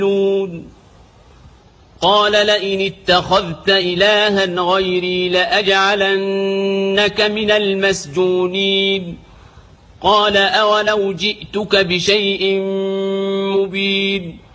قال لئن اتخذت إلها غيري لأجعلنك من المسجونين قال أولو جئتك بشيء مبين